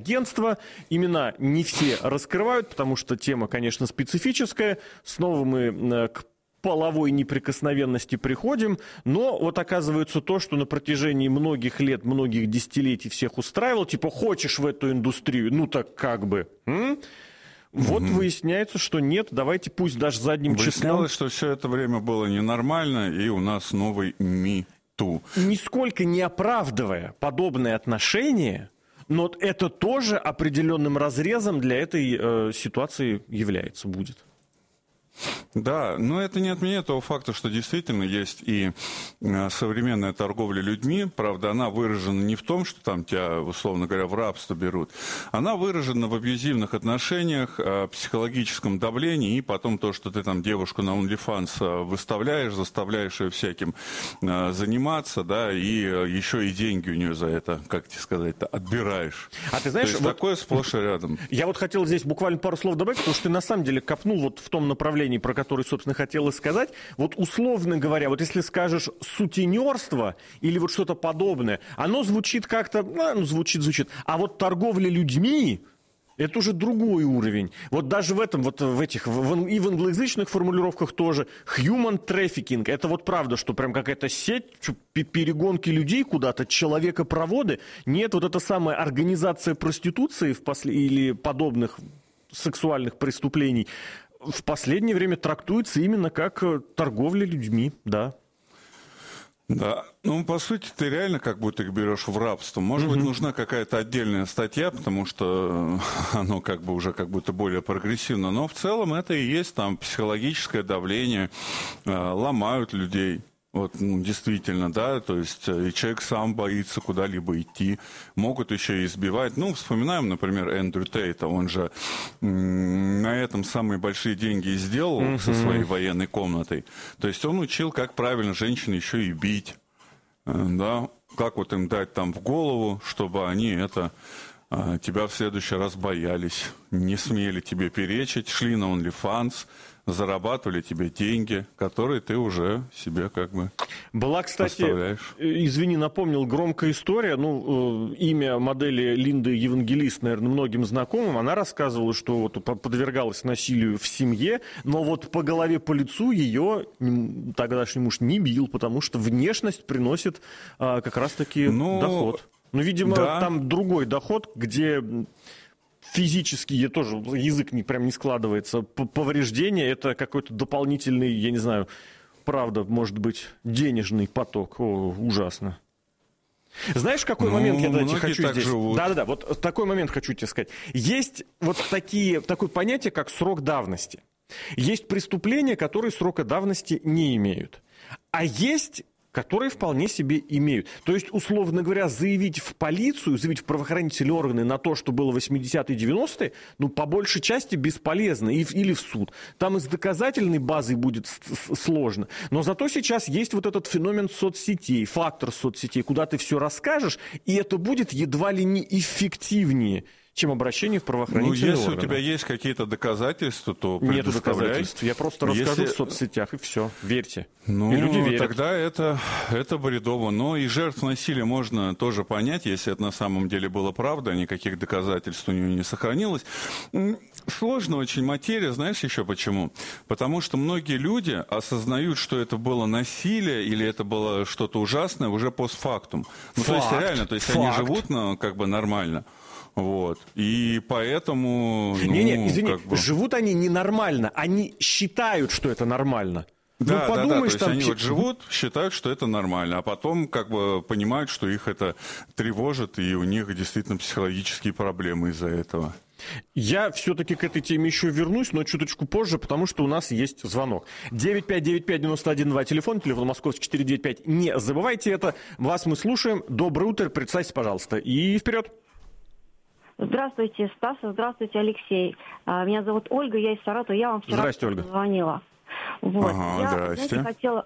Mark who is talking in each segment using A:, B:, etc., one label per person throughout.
A: агентства. Имена не все раскрывают, потому что тема, конечно, специфическая. Снова мы к половой неприкосновенности приходим, но вот оказывается то, что на протяжении многих лет, многих десятилетий всех устраивало, типа, хочешь в эту индустрию, ну так как бы, Вот выясняется, что нет, давайте пусть даже задним числом.
B: Выяснялось, что все это время было ненормально, и у нас новый МИ-ту.
A: Нисколько не оправдывая подобные отношения, но это тоже определенным разрезом для этой ситуации является, будет.
B: Да, но это не отменяет того факта, что действительно есть и современная торговля людьми. Правда, она выражена не в том, что там тебя, условно говоря, в рабство берут. Она выражена в абьюзивных отношениях, психологическом давлении, и потом то, что ты там девушку на OnlyFans выставляешь, заставляешь ее всяким заниматься, да, и еще и деньги у нее за это, как тебе сказать-то, отбираешь.
A: А ты знаешь,
B: то есть вот такое сплошь и рядом.
A: Я вот хотел здесь буквально пару слов добавить, потому что ты на самом деле копнул вот в том направлении, про который, собственно, хотела сказать. Вот условно говоря, вот если скажешь сутенерство или вот что-то подобное, оно звучит как-то, звучит. А вот торговля людьми, это уже другой уровень. Вот даже в этом, вот в этих, и в англоязычных формулировках тоже, human trafficking, это вот правда, что прям какая-то сеть, перегонки людей куда-то, человекопроводы. Нет, вот эта самая организация проституции или подобных сексуальных преступлений в последнее время трактуется именно как торговля людьми, да.
B: Да, ну, по сути, ты реально как будто их берешь в рабство. Может быть, нужна какая-то отдельная статья, потому что оно как бы уже как будто более прогрессивно. Но в целом это и есть там психологическое давление, ломают людей. Вот, действительно, да, то есть и человек сам боится куда-либо идти, могут еще и избивать. Ну, вспоминаем, например, Эндрю Тейта, он же на этом самые большие деньги и сделал со своей военной комнатой. То есть он учил, как правильно женщин еще и бить, да, как вот им дать там в голову, чтобы они тебя в следующий раз боялись, не смели тебе перечить, шли на OnlyFans, зарабатывали тебе деньги, которые ты уже себе как бы
A: была, кстати,
B: оставляешь.
A: Извини, напомнил, громкая история, имя модели Линды Евангелист, наверное, многим знакомым, она рассказывала, что вот подвергалась насилию в семье, но вот по голове, по лицу ее тогдашний муж не бил, потому что внешность приносит как раз-таки доход. Ну, видимо, да. Там другой доход, где физически тоже язык прям не складывается. Повреждение – это какой-то дополнительный, я не знаю, правда, может быть, денежный поток. О, ужасно. Знаешь, какой момент я тебе хочу здесь? Да-да-да, вот такой момент хочу тебе сказать. Есть вот такое понятие, как срок давности. Есть преступления, которые срока давности не имеют. А есть которые вполне себе имеют. То есть, условно говоря, заявить в полицию, заявить в правоохранительные органы на то, что было 80-е и 90-е, по большей части бесполезно, или в суд. Там и с доказательной базой будет сложно. Но зато сейчас есть вот этот феномен соцсетей, фактор соцсетей, куда ты все расскажешь, и это будет едва ли не эффективнее, чем обращение в правоохранительные органы.
B: Если у тебя есть какие-то доказательства, то предоставляй.
A: Нет доказательств. Я просто расскажу в соцсетях, и все. Верьте. И люди верят.
B: Тогда это бредово. Но и жертв насилия можно тоже понять, если это на самом деле было правда, никаких доказательств у нее не сохранилось. Сложная очень материя, знаешь еще почему? Потому что многие люди осознают, что это было насилие или это было что-то ужасное уже постфактум. То есть реально, они живут как бы нормально. Вот. И поэтому...
A: извини, живут они ненормально, они считают, что это нормально.
B: Да, подумаешь, то есть они вот живут, считают, что это нормально, а потом как бы понимают, что их это тревожит, и у них действительно психологические проблемы из-за этого.
A: Я все-таки к этой теме еще вернусь, но чуточку позже, потому что у нас есть звонок. 959-591-2, телефон московский 495. Не забывайте это, вас мы слушаем. Доброе утро, представьтесь, пожалуйста, и вперед.
C: Здравствуйте, Стас, здравствуйте, Алексей. Меня зовут Ольга, я из Саратова, я вам вчера звонила. Вот.
B: Здрасте.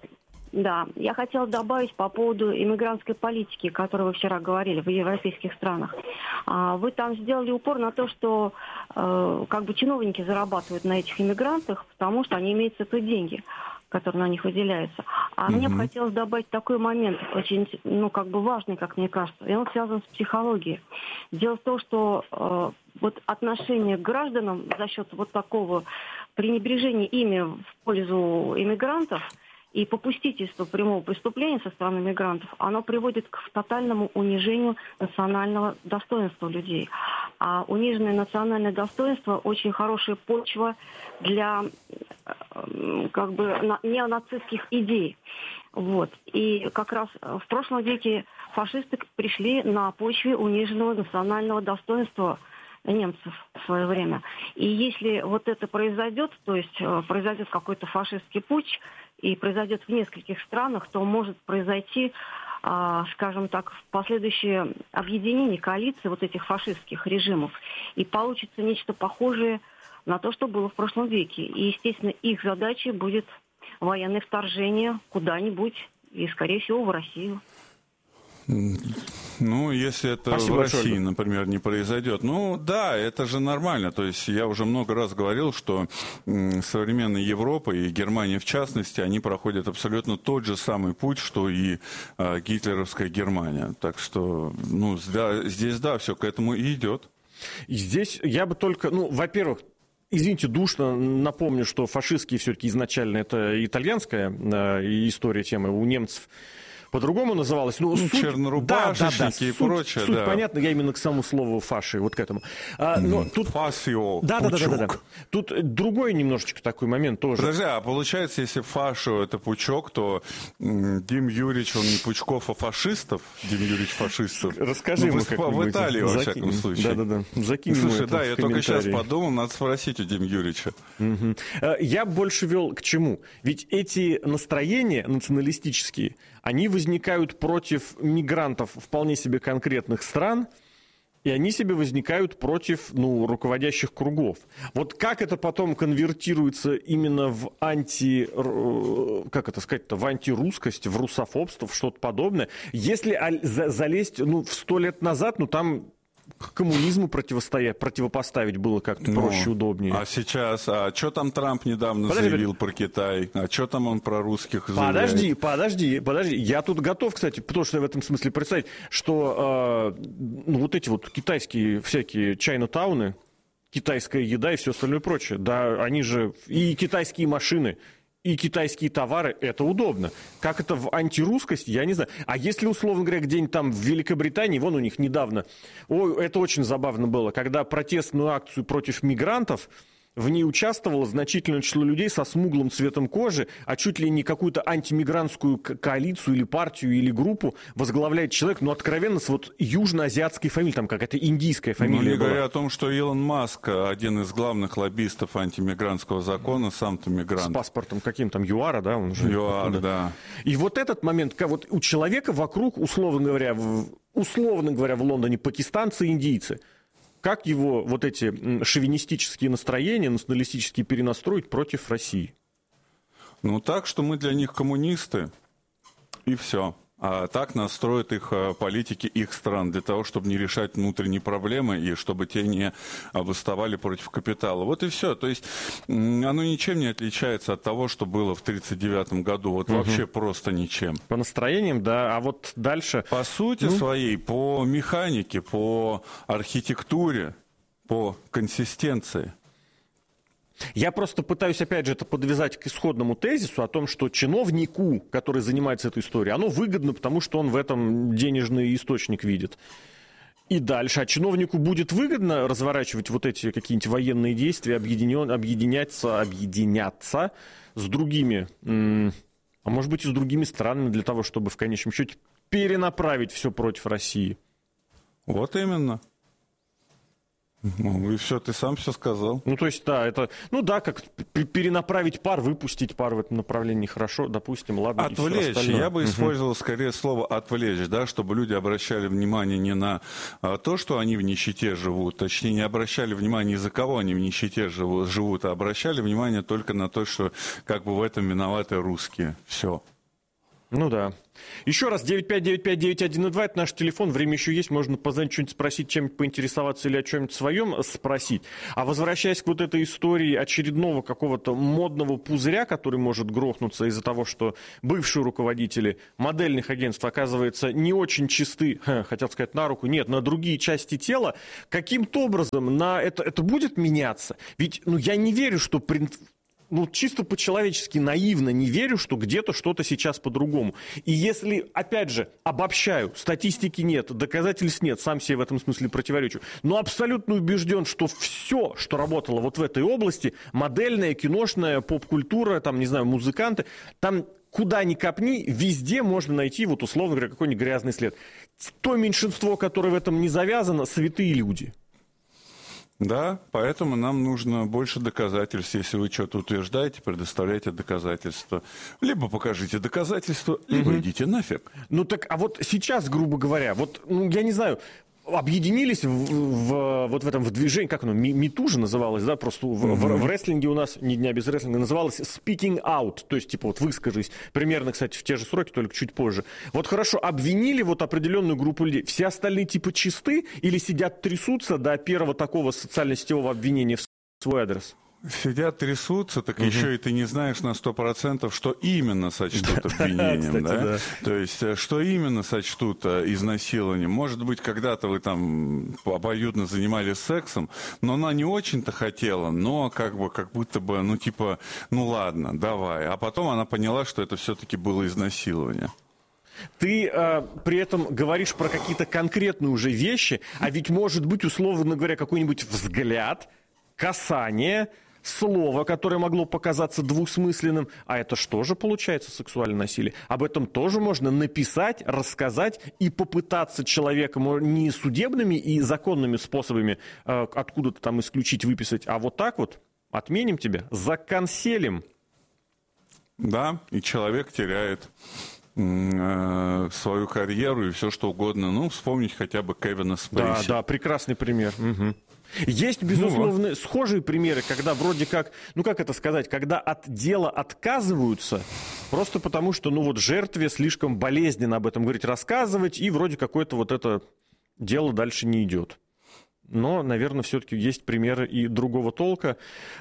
C: Я хотела добавить по поводу иммигрантской политики, о которой вы вчера говорили в европейских странах. Вы там сделали упор на то, что как бы чиновники зарабатывают на этих иммигрантах, потому что они имеют с этого деньги. который на них выделяется. А мне бы хотелось добавить такой момент, очень, важный, как мне кажется, и он связан с психологией. Дело в том, что вот отношение к гражданам за счет вот такого пренебрежения ими в пользу иммигрантов и попустительства прямого преступления со стороны мигрантов, оно приводит к тотальному унижению национального достоинства людей. А униженное национальное достоинство – очень хорошая почва для неонацистских идей. Вот. И как раз в прошлом веке фашисты пришли на почве униженного национального достоинства немцев в свое время. И если вот это произойдет, то есть произойдет какой-то фашистский путч, и произойдет в нескольких странах, то может произойти, скажем так, последующее объединение коалиции вот этих фашистских режимов. И получится нечто похожее на то, что было в прошлом веке. И, естественно, их задачей будет военное вторжение куда-нибудь, и, скорее всего, в Россию.
B: Ну, если это
A: Спасибо
B: в России,
A: большое.
B: например, не произойдет. Ну, да, это же нормально. То есть я уже много раз говорил, что современная Европа и Германия в частности, они проходят абсолютно тот же самый путь, что и гитлеровская Германия. Так что, здесь, да, все к этому и идет.
A: И здесь я бы только, во-первых, извините, душно напомню, что фашистские все-таки изначально это итальянская история, тема у немцев по-другому называлось.
B: Чернорубашечники и прочее.
A: Суть понятна, я именно к самому слову фаши, вот к этому. Но тут...
B: Фасио,
A: Да. Тут другой немножечко такой момент тоже.
B: Подожди, а получается, если фашу это пучок, то Дим Юрьевич, он не Пучков, а фашистов? Дим Юрьевич фашистов?
A: Расскажи ему
B: в Италии, во всяком случае.
A: Да. Закинь ему
B: Слушай,
A: это
B: да,
A: в
B: я только сейчас
A: комментарии.
B: подумал, надо спросить у Дим Юрьевича.
A: Я больше вел к чему? Ведь эти настроения националистические, они возникают против мигрантов вполне себе конкретных стран, и они себе возникают против, руководящих кругов. Вот как это потом конвертируется именно в в антирусскость, в русофобство, в что-то подобное. Если залезть, в 100 лет назад, там к коммунизму противопоставить было как-то проще, удобнее.
B: А сейчас, что там Трамп недавно заявил про Китай? А что там он про русских заявляет?
A: Подожди. Я тут готов, кстати, потому что в этом смысле представить, что вот эти вот китайские всякие чайна-тауны, китайская еда и все остальное прочее, да, они же и китайские машины, и китайские товары, это удобно. Как это в антирусскость, я не знаю. А если, условно говоря, где-нибудь там в Великобритании, вон у них недавно, это очень забавно было, когда протестную акцию против мигрантов, в ней участвовало значительное число людей со смуглым цветом кожи, а чуть ли не какую-то антимигрантскую коалицию или партию или группу возглавляет человек, откровенно с южноазиатской фамилией, там какая-то индийская фамилия
B: не
A: была.
B: говоря о том, что Илон Маск, один из главных лоббистов антимигрантского закона, сам-то мигрант.
A: С паспортом каким там, ЮАРа, да? Он же
B: ЮАР, да.
A: И вот этот момент, вот у человека вокруг, условно говоря, в Лондоне пакистанцы и индийцы. Как его вот эти шовинистические настроения, националистические перенастроить против России?
B: Так, что мы для них коммунисты, и все. А так настроят их политики их стран для того, чтобы не решать внутренние проблемы и чтобы те не восставали против капитала. Вот и все. То есть оно ничем не отличается от того, что было в 1939 году. Вообще просто ничем.
A: По настроениям, да. А вот дальше...
B: По сути своей, по механике, по архитектуре, по консистенции.
A: Я просто пытаюсь, опять же, это подвязать к исходному тезису о том, что чиновнику, который занимается этой историей, оно выгодно, потому что он в этом денежный источник видит. И дальше. А чиновнику будет выгодно разворачивать вот эти какие-нибудь военные действия, объединяться с другими, а может быть и с другими странами, для того, чтобы в конечном счете перенаправить все против России.
B: Вот именно. И все, ты сам все сказал.
A: То есть, да, это, как перенаправить пар, выпустить пар в этом направлении хорошо, допустим, ладно.
B: Отвлечь. Я бы использовал скорее слово «отвлечь», да, чтобы люди обращали внимание не на то, что они в нищете живут, точнее, не обращали внимания, из-за кого они в нищете живут, а обращали внимание только на то, что как бы в этом виноваты русские. Все.
A: Ну да. Еще раз, 9595912, это наш телефон, время еще есть, можно позвонить, что-нибудь спросить, чем-нибудь поинтересоваться или о чем-нибудь своем спросить. А возвращаясь к вот этой истории очередного какого-то модного пузыря, который может грохнуться из-за того, что бывшие руководители модельных агентств, оказывается, не очень чисты, хотел сказать, на руку, нет, на другие части тела, каким-то образом это будет меняться? Ведь я не верю, что... чисто по-человечески наивно не верю, что где-то что-то сейчас по-другому. И если, опять же, обобщаю, статистики нет, доказательств нет, сам себе в этом смысле противоречу, но абсолютно убежден, что все, что работало вот в этой области, модельная, киношная, поп-культура, там, не знаю, музыканты, там куда ни копни, везде можно найти, вот условно говоря, какой-нибудь грязный след. То меньшинство, которое в этом не завязано, святые люди.
B: Да, поэтому нам нужно больше доказательств. Если вы что-то утверждаете, предоставляйте доказательства. Либо покажите доказательства, либо идите нафиг.
A: А вот сейчас, грубо говоря, я не знаю, объединились в движении, как оно, МИТУ же называлось, да, просто в рестлинге у нас, ни дня без рестлинга, называлось speaking out, то есть, выскажись, примерно, кстати, в те же сроки, только чуть позже. Вот хорошо, обвинили определенную группу людей, все остальные чисты или сидят, трясутся до первого такого социально-сетевого обвинения в свой адрес?
B: Сидят, трясутся, так еще и ты не знаешь на 100%, что именно сочтут обвинением, да? То есть, что именно сочтут изнасилованием. Может быть, когда-то вы там обоюдно занимались сексом, но она не очень-то хотела, но как будто бы, ладно, давай. А потом она поняла, что это все-таки было изнасилование.
A: Ты при этом говоришь про какие-то конкретные уже вещи, а ведь может быть, условно говоря, какой-нибудь взгляд, касание, слово, которое могло показаться двусмысленным, а это что же получается сексуальное насилие? Об этом тоже можно написать, рассказать и попытаться человека не судебными и законными способами откуда-то там исключить, выписать, а вот так вот отменим тебя, заканселим.
B: Да, и человек теряет свою карьеру и все что угодно. Вспомнить хотя бы Кевина Спейси.
A: Да, прекрасный пример. Угу. Есть, безусловно, схожие примеры, когда вроде как, когда от дела отказываются, просто потому что, жертве слишком болезненно об этом говорить, рассказывать, и вроде какое-то это дело дальше не идет. Но, наверное, все-таки есть примеры и другого толка,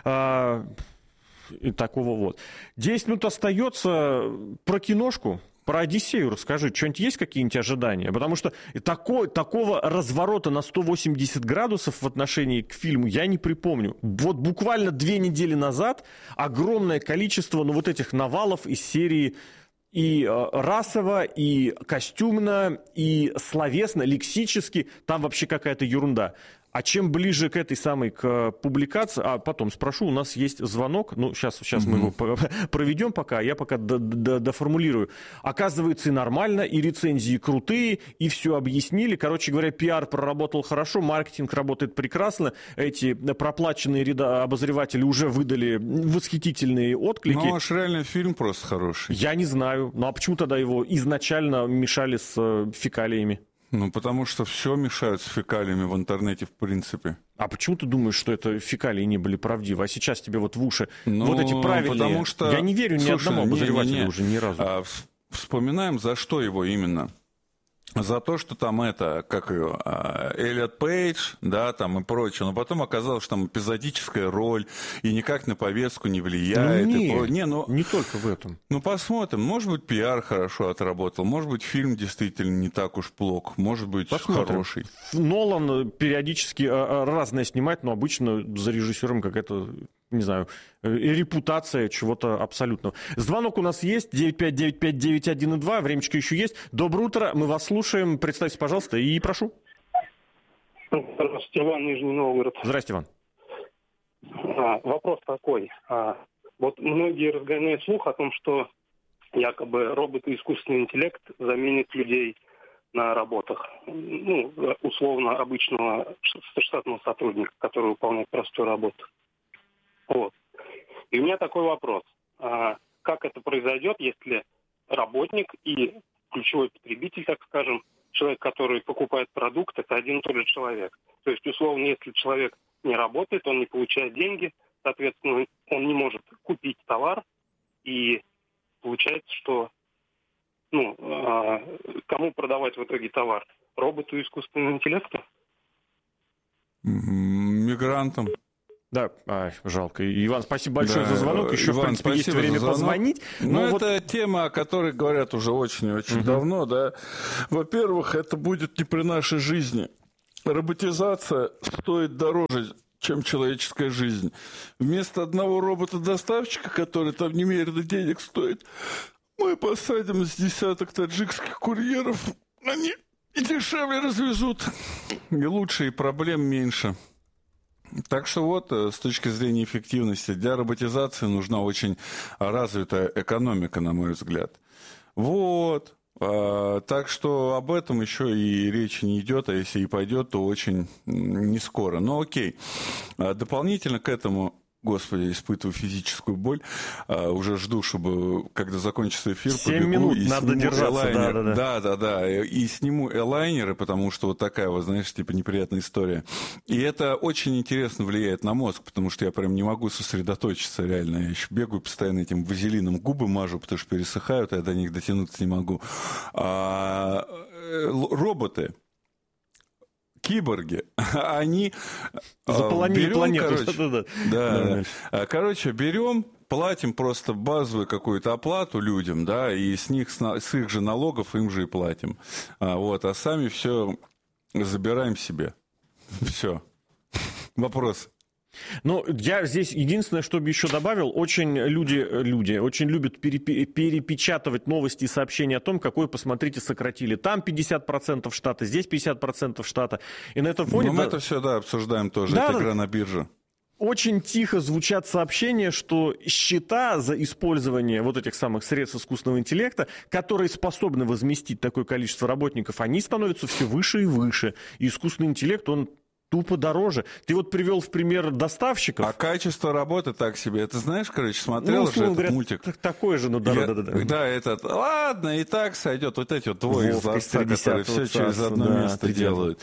A: и такого 10 минут остается про киношку. Про «Одиссею» расскажи. Что-нибудь есть какие-нибудь ожидания? Потому что такого разворота на 180 градусов в отношении к фильму я не припомню. Буквально 2 недели назад огромное количество этих навалов из серии и расово, и костюмно, и словесно, лексически. Там вообще какая-то ерунда. А чем ближе к этой самой к публикации, потом спрошу, у нас есть звонок, сейчас мы его проведем пока, я пока доформулирую. Оказывается, и нормально, и рецензии крутые, и все объяснили. Короче говоря, пиар проработал хорошо, маркетинг работает прекрасно, эти проплаченные обозреватели уже выдали восхитительные отклики.
B: Реально фильм просто хороший.
A: Я не знаю, а почему тогда его изначально мешали с фекалиями?
B: Потому что все мешают с фекалиями в интернете, в принципе.
A: А почему ты думаешь, что это фекалии не были правдивы? А сейчас тебе в уши эти правильные...
B: Потому что...
A: Я не верю ни одному обозревателю уже ни разу.
B: Вспоминаем, за что его именно. За то, что там Эллиот Пейдж, да, там и прочее. Но потом оказалось, что там эпизодическая роль и никак на повестку не влияет.
A: Не только в этом.
B: Посмотрим. Может быть, пиар хорошо отработал. Может быть, фильм действительно не так уж плох. Может быть, хороший.
A: Нолан периодически разное снимает, но обычно за режиссером какая-то, не знаю, репутация чего-то абсолютного. Звонок у нас есть, 9595912, времечко еще есть. Доброе утро, мы вас слушаем. Представьте, пожалуйста, и прошу.
D: Здравствуйте, Иван, Нижний Новгород.
A: Здрасте, Иван.
D: Вопрос такой. Многие разгоняют слух о том, что якобы робот и искусственный интеллект заменит людей на работах. Условно, обычного штатного сотрудника, который выполняет простую работу. И у меня такой вопрос. Как это произойдет, если работник и ключевой потребитель, так скажем, человек, который покупает продукт, это один и тот же человек? То есть, условно, если человек не работает, он не получает деньги, соответственно, он не может купить товар, и получается, что кому продавать в итоге товар? Роботу и искусственному интеллекту?
B: Мигрантам.
A: Да, жалко. Иван, спасибо большое за звонок. Еще, Иван, в принципе, есть время позвонить.
B: Но это тема, о которой говорят уже очень-очень давно. Да? Во-первых, это будет не при нашей жизни. Роботизация стоит дороже, чем человеческая жизнь. Вместо одного робота-доставщика, который там немерено денег стоит, мы посадим с десяток таджикских курьеров. Они и дешевле развезут. И лучше, и проблем меньше. Так что вот, с точки зрения эффективности, для роботизации нужна очень развитая экономика, на мой взгляд. Вот. Так что об этом еще и речи не идет, а если и пойдет, то очень не скоро. Но окей. Дополнительно к этому... Господи, я испытываю физическую боль. Уже жду, чтобы, когда закончится эфир,
A: 7 минут
B: и
A: надо держаться.
B: Да. И сниму элайнеры, потому что вот такая вот, знаешь, типа неприятная история. И это очень интересно влияет на мозг, потому что я прям не могу сосредоточиться реально. Я еще бегаю постоянно этим вазелином, губы мажу, потому что пересыхают, а я до них дотянуться не могу. Роботы, киборги, они...
A: Заполонили планету.
B: Короче, берем, платим просто базовую какую-то оплату людям, да, и с их же налогов им же и платим. А сами все забираем себе. Все. Вопрос.
A: Ну, я здесь единственное, что бы еще добавил, люди очень любят перепечатывать новости и сообщения о том, какой, посмотрите, сократили. Там 50% штата, здесь 50% штата. И на этом фоне...
B: Мы это все, обсуждаем тоже, это игра на бирже.
A: Очень тихо звучат сообщения, что счета за использование вот этих самых средств искусственного интеллекта, которые способны возместить такое количество работников, они становятся все выше и выше. И искусственный интеллект, он... тупо дороже. Ты вот привел в пример доставщиков.
B: А качество работы так себе. Это знаешь, смотрел же этот мультик?
A: Такой же,
B: Да, этот. Ладно, и так сойдет. Вот эти вот двое из ларца, которые все через одно место делают.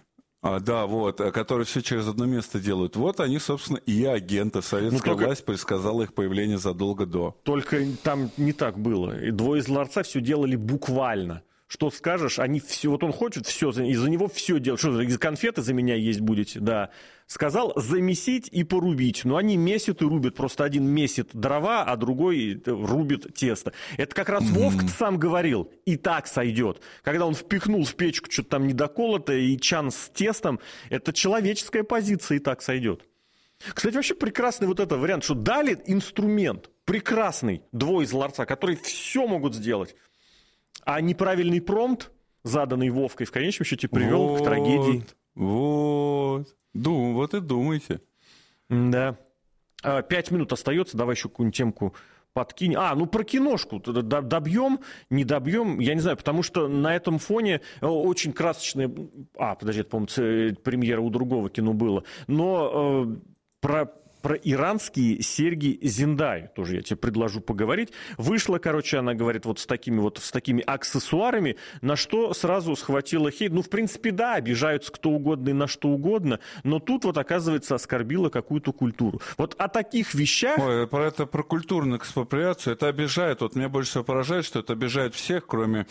B: Которые все через одно место делают. Вот они, собственно, и агенты. Советская власть предсказала их появление задолго до.
A: Только там не так было. И двое из ларца все делали буквально. Что скажешь, они все, вот он хочет все, из-за него все делать. Что, из конфеты за меня есть будете? Да. Сказал замесить и порубить. Но они месят и рубят. Просто один месит дрова, а другой рубит тесто. Это как раз Вовк сам говорил. И так сойдет. Когда он впихнул в печку что-то там недоколотое и чан с тестом, это человеческая позиция, и так сойдет. Кстати, вообще прекрасный вот этот вариант, что дали инструмент, прекрасный, двое из ларца, которые все могут сделать. А неправильный промпт, заданный Вовкой, в конечном счете привел к трагедии.
B: Вот и думайте.
A: Да. 5 минут остается, давай еще какую-нибудь темку подкинь. Про киношку добьем, не добьем, я не знаю, потому что на этом фоне очень красочная... это, по-моему, премьера у другого кино было. Но про иранские серьги Зиндай, тоже я тебе предложу поговорить. Вышла, она говорит, с такими аксессуарами, на что сразу схватила хейт. В принципе, да, обижаются кто угодно и на что угодно, но тут оказывается, оскорбила какую-то культуру. Вот о таких вещах...
B: Про культурную экспроприацию, это обижает. Меня больше всего поражает, что это обижает всех, кроме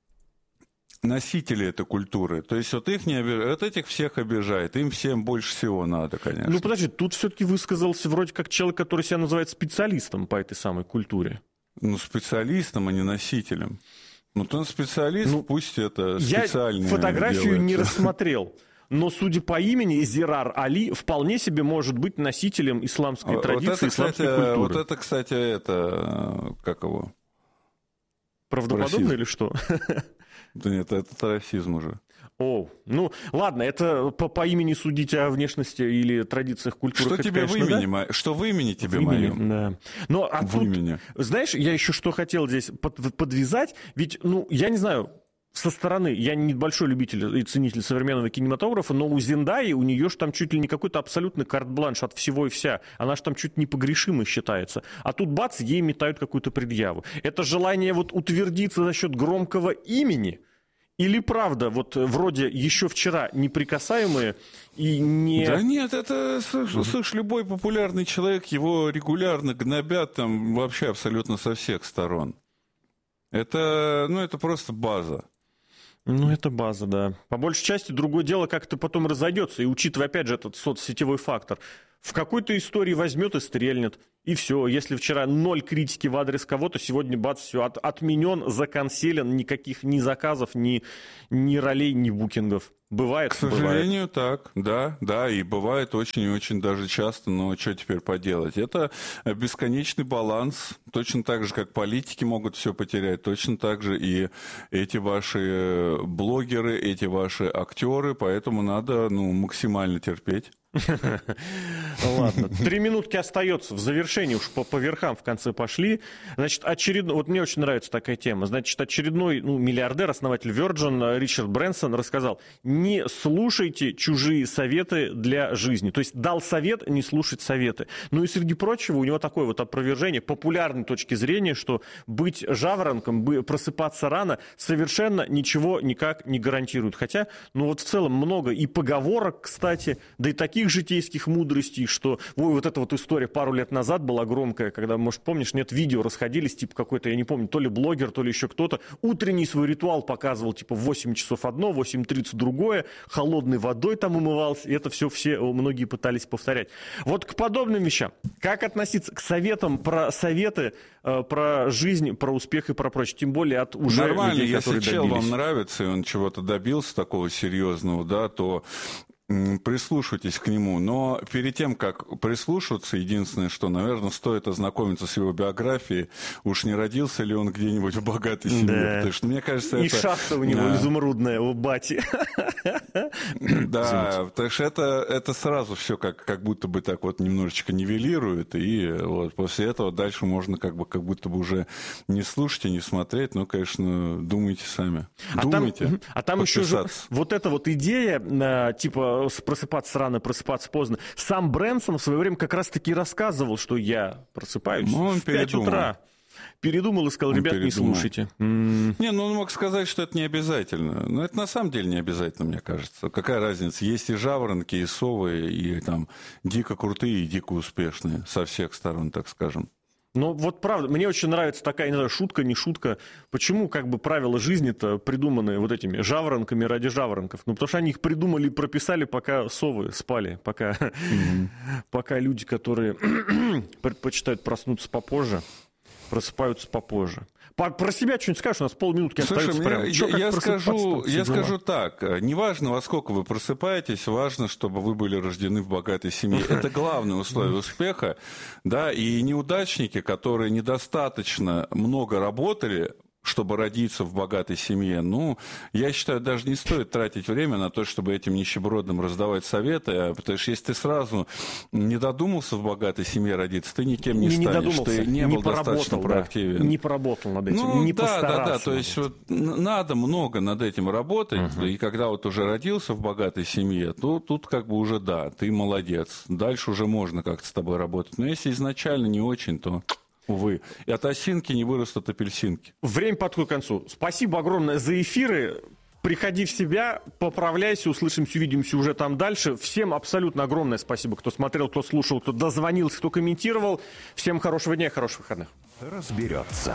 B: носители этой культуры. То есть их не обижают, этих всех обижает. Им всем больше всего надо, конечно.
A: Подожди, тут все-таки высказался вроде как человек, который себя называет специалистом по этой самой культуре.
B: Специалистом, а не носителем. Он специалист, пусть это специально.
A: Я фотографию
B: делается.
A: Не рассмотрел. Но, судя по имени, Зирар Али вполне себе может быть носителем исламской традиции, исламской культуры.
B: Вот это, кстати, как его?
A: Правдоподобно или что?
B: Да нет, это расизм уже.
A: Ладно, это по имени судить о внешности или традициях культуры.
B: Что тебе конечно, в имени, да? Что в имени тебе моем?
A: Да. Имени. Знаешь, я еще что хотел здесь подвязать, ведь, я не знаю, со стороны, я не большой любитель и ценитель современного кинематографа, но у Зиндаи, у нее же там чуть ли не какой-то абсолютный карт-бланш от всего и вся. Она же там чуть непогрешимой считается. А тут бац, ей метают какую-то предъяву. Это желание утвердиться за счет громкого имени? Или правда, вроде еще вчера неприкасаемые и не...
B: Да нет, это, слышь, любой популярный человек, его регулярно гнобят там вообще абсолютно со всех сторон. Это просто база.
A: Ну, это база, да. По большей части другое дело, как это потом разойдется. И учитывая, опять же, этот соцсетевой фактор, в какой-то истории возьмет и стрельнет. И все. Если вчера 0 критики в адрес кого-то, сегодня, бац, все отменен, законселен, никаких ни заказов, ни ролей, ни букингов. Бывает?
B: К сожалению, так, да, и бывает очень и очень даже часто, но что теперь поделать? Это бесконечный баланс, точно так же, как политики могут все потерять, точно так же и эти ваши блогеры, эти ваши актеры, поэтому надо, максимально терпеть.
A: Ладно, 3 минутки остается. В завершении уж по верхам в конце пошли. Значит, вот мне очень нравится такая тема. Значит, очередной миллиардер, основатель Virgin Ричард Брэнсон рассказал: не слушайте чужие советы для жизни. То есть дал совет не слушать советы. Ну и среди прочего у него такое вот опровержение популярной точки зрения, что быть жаворонком, просыпаться рано совершенно ничего никак не гарантирует. Хотя, в целом много и поговорок, кстати, да и таких житейских мудростей, что вот эта вот история пару лет назад была громкая, когда, может, помнишь, видео расходились, типа какой-то, я не помню, то ли блогер, то ли еще кто-то, утренний свой ритуал показывал, типа в 8 часов одно, 8:30 другое, холодной водой там умывался, и это все многие пытались повторять. Вот к подобным вещам, как относиться к советам, про советы, про жизнь, про успех и про прочее, тем более от уже
B: нормально,
A: людей, которые
B: если
A: добились.
B: чел вам нравится, и он чего-то добился такого серьезного, да, то прислушивайтесь к нему, но перед тем, как прислушиваться, единственное, что, наверное, стоит ознакомиться с его биографией, уж не родился ли он где-нибудь в богатой семье,
A: да.
B: Потому что, мне кажется,
A: и шахта у него изумрудная у бати.
B: Да, потому что это сразу все как будто бы так вот немножечко нивелирует, и вот после этого дальше можно как будто бы уже не слушать и не смотреть, но, конечно, думайте сами. Думайте.
A: А там еще же вот эта вот идея, типа, просыпаться рано, просыпаться поздно. Сам Брэнсон в свое время как раз-таки рассказывал, что я просыпаюсь в 5 утра. Передумал и сказал: ребят, не слушайте.
B: Он мог сказать, что это не обязательно. Но это на самом деле не обязательно, мне кажется. Какая разница? Есть и жаворонки, и совы, и там дико крутые, и дико успешные. Со всех сторон, так скажем.
A: Ну, вот правда, мне очень нравится такая, не знаю, шутка, не шутка. Почему правила жизни-то придуманы вот этими жаворонками ради жаворонков? Потому что они их придумали и прописали, пока совы спали, пока люди, которые предпочитают проснуться попозже, просыпаются попозже. Про себя что-нибудь скажешь? У нас полминутки остается.
B: Я скажу так. Неважно, во сколько вы просыпаетесь, важно, чтобы вы были рождены в богатой семье. Это главное условие успеха. Да, и неудачники, которые недостаточно много работали, чтобы родиться в богатой семье, я считаю, даже не стоит тратить время на то, чтобы этим нищебродным раздавать советы, потому что если ты сразу не додумался в богатой семье родиться, ты никем не станешь, ты не был достаточно проактивен.
A: Не поработал над этим, не постарался.
B: Да, то есть надо много над этим работать, и когда вот уже родился в богатой семье, то тут уже ты молодец, дальше уже можно как-то с тобой работать, но если изначально не очень, то... Увы, и от осинки не вырастут апельсинки.
A: Время подходит к концу. Спасибо огромное за эфиры. Приходи в себя, поправляйся, услышимся, увидимся уже там дальше. Всем абсолютно огромное спасибо, кто смотрел, кто слушал, кто дозвонился, кто комментировал. Всем хорошего дня, хороших выходных.
E: Разберется.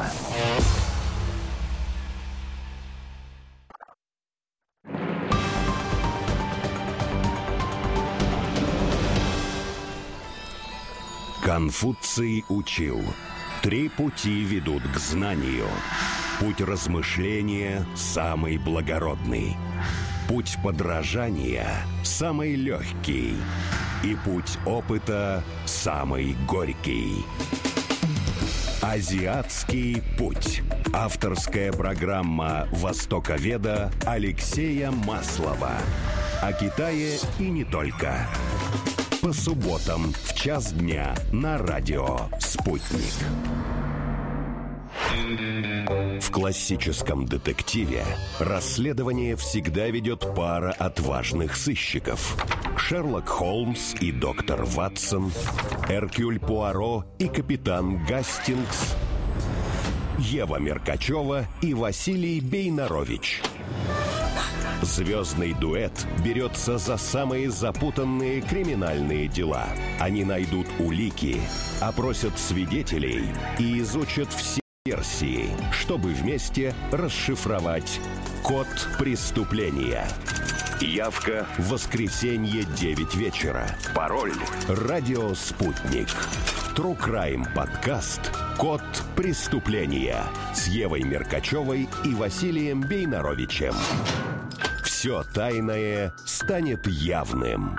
E: Конфуций учил: 3 пути ведут к знанию. Путь размышления самый благородный. Путь подражания самый легкий. И путь опыта самый горький. Азиатский путь. Авторская программа востоковеда Алексея Маслова. О Китае и не только. По субботам в 1:00 дня на радио «Спутник». В классическом детективе расследование всегда ведет пара отважных сыщиков. Шерлок Холмс и доктор Ватсон, Эркюль Пуаро и капитан Гастингс, Ева Меркачева и Василий Бейнарович. Звездный дуэт берется за самые запутанные криминальные дела. Они найдут улики, опросят свидетелей и изучат все версии, чтобы вместе расшифровать код преступления. Явка в воскресенье 9 вечера. Пароль «Радио Спутник». True Crime подкаст «Код преступления» с Евой Меркачевой и Василием Бейнаровичем. Все тайное станет явным.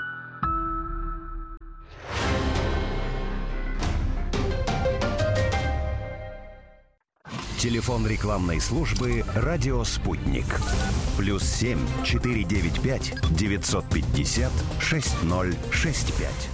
E: Телефон рекламной службы «Радио Спутник». +7 495 950 6065.